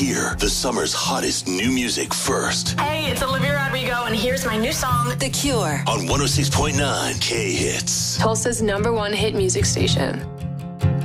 hear the summer's hottest new music first. Hey, it's Olivia Rodrigo, and here's my new song, The Cure. On 106.9 K-Hits. Tulsa's #1 hit music station.